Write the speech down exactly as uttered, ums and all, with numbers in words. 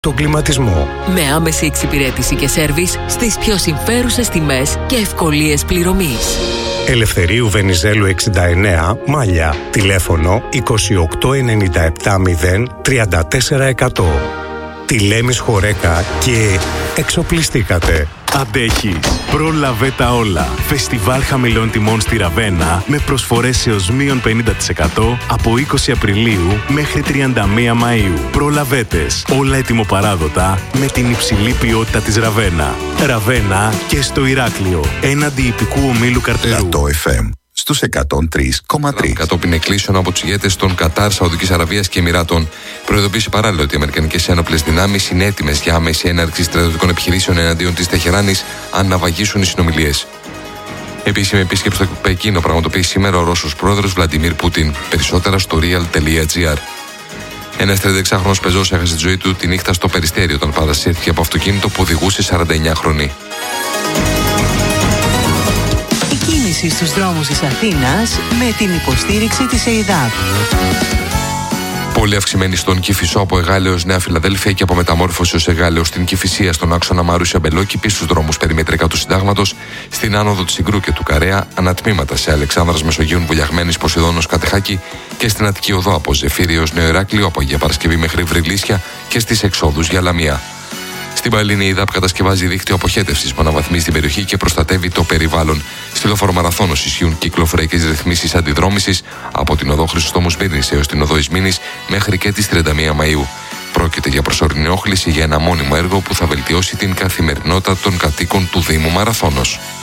τον κλιματισμό. Με άμεση εξυπηρέτηση και σέρβις στις πιο συμφέρουσες τιμές και ευκολίες πληρωμής. Ελευθερίου Βενιζέλου εξήντα εννέα, Μάλια. Τηλέφωνο είκοσι οκτώ ενενήντα επτά μηδέν τριάντα τέσσερα εκατό. Τηλέμης Χορέκα και εξοπλιστήκατε. Αντέχεις. Πρόλαβε τα όλα. Φεστιβάλ χαμηλών τιμών στη Ραβένα με προσφορές έως μείον πενήντα τοις εκατό από είκοσι Απριλίου μέχρι τριάντα μία Μαΐου. Προλαβέτες. Όλα ετοιμοπαράδοτα με την υψηλή ποιότητα της Ραβένα. Ραβένα και στο Ηράκλειο. Έναντι ιππικού ομίλου Καρτερού. Λατό εφ εμ στους εκατόν τρία κόμμα τρία. Κατόπιν εκκλήσεων από τους ηγέτες των Κατάρ, Σαουδικής Αραβίας και Εμιράτων, προειδοποίησε παράλληλα ότι οι αμερικανικές ένοπλες δυνάμεις είναι έτοιμες για άμεση έναρξη στρατιωτικών επιχειρήσεων εναντίον της Τεχεράνης αν να βαγίσουν οι συνομιλίες. Επίσημη επίσκεψη στο Πεκίνο πραγματοποιεί σήμερα ο Ρώσος πρόεδρος Βλαντιμίρ Πούτιν. Περισσότερα στο real τελεία gr. Ένας τριανταεξάχρονος πεζός έχασε τη ζωή του τη νύχτα στο Περιστέρι όταν παρασύρθηκε από αυτοκίνητο που οδηγούσε σαρανταεννιάχρονη. Στους δρόμους της Αθήνας με την υποστήριξη της ΕΙΔΑΠ. Πολύ αυξημένη στον Κηφισό από Εγάλεως Νέα Φιλαδέλφια και από μεταμόρφωση ως Εγάλεως στην Κηφισία στον άξονα Μαρούσια Μπελόκηπη στους δρόμους περιμετρικά του Συντάγματος, στην άνοδο της Συγκρού και του Καρέα, ανατμήματα σε Αλεξάνδρας Μεσογείων Βουλιαγμένης Ποσειδώνος Κατεχάκη και στην Αττική Οδό από Ζεφύριος Νέο Ηράκλειο, από Αγία Παρασκευή μέχρι Βρυλίσια και στις εξόδους για Λαμία. Στην Παλίνη η ΕΙΔΑΠ κατασκευάζει δίκτυο αποχέτευσης που αναβαθμίζει την περιοχή και προστατεύει το περιβάλλον. Στη Λεωφόρο Μαραθώνος ισχύουν κυκλοφοριακές ρυθμίσεις αντιδρόμησης από την οδό Χρυσοστόμου Σμύρνης έως την οδό Ισμήνης μέχρι και τις τριάντα μία Μαΐου. Πρόκειται για προσωρινή όχληση για ένα μόνιμο έργο που θα βελτιώσει την καθημερινότητα των κατοίκων του Δήμου Μαραθώνος.